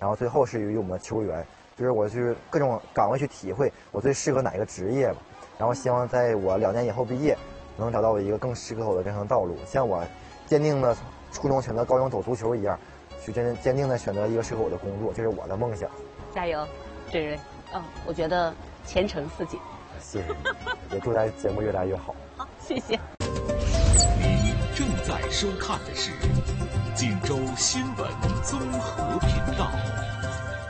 然后最后是于我们的球员，就是我去各种岗位去体会我最适合哪一个职业吧。然后希望在我2年以后毕业，能找到一个更适合我的人生道路，像我坚定的初中选择高中走足球一样，去坚定的选择一个适合我的工作，这是我的梦想。 加油，志睿。我觉得前程似锦。 谢谢你，也祝咱节目越来越好。 好，谢谢。 您正在收看的是锦州新闻综合频道。